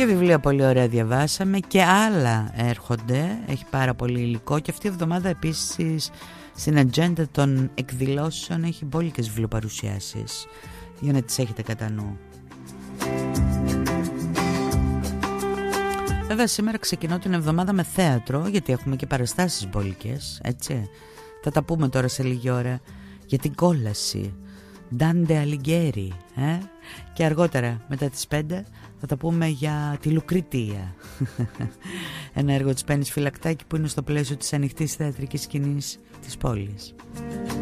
Και βιβλία πολύ ωραία διαβάσαμε και άλλα έρχονται. Έχει πάρα πολύ υλικό. Και αυτή η εβδομάδα επίσης στην ατζέντα των εκδηλώσεων έχει μπόλικες βιβλιοπαρουσιάσεις, για να τις έχετε κατά νου. Βέβαια σήμερα ξεκινώ την εβδομάδα με θέατρο, γιατί έχουμε και παραστάσεις μπόλικες, έτσι. Θα τα πούμε τώρα σε λίγη ώρα για την κόλαση Ντάντε Αλιγκέρι, και αργότερα μετά τις 5 θα τα πούμε για τη Λουκριτία. Ένα έργο της Πέννης Φυλακτάκη που είναι στο πλαίσιο της ανοιχτής θεατρικής σκηνής της πόλης.